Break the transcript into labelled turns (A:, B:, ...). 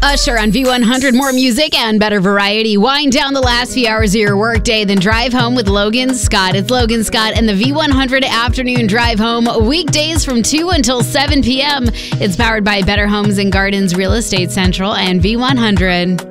A: Usher on V100. More music and better variety. Wind down the last few hours of your workday, then drive home with Logan Scott. It's Logan Scott and the V100 Afternoon Drive Home, weekdays from 2 until 7 p.m. It's powered by Better Homes and Gardens Real Estate Central and V100.